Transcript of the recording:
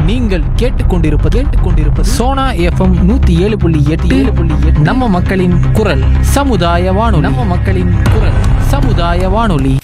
நீங்கள் கேட்டுக்கொண்டிருப்பது சோனா எஃப்எம் 107.8 நம்ம மக்களின் குரல் சமுதாய வானொலி.